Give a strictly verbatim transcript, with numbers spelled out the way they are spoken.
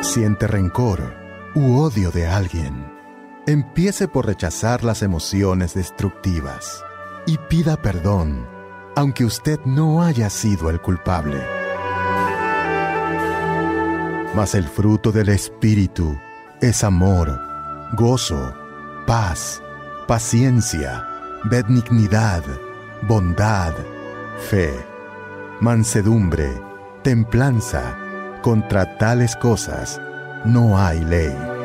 siente rencor u odio de alguien, empiece por rechazar las emociones destructivas y pida perdón, aunque usted no haya sido el culpable. Mas el fruto del Espíritu es amor, gozo, paz, paciencia, benignidad, bondad, fe, mansedumbre, templanza. Contra tales cosas no hay ley.